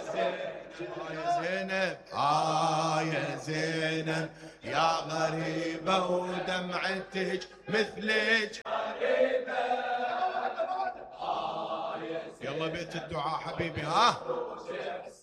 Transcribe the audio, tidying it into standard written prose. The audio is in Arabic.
يا زينب يا زينب يا غريبة ودمعتك مثلك غريبة. يلا بيت الدعاء حبيبي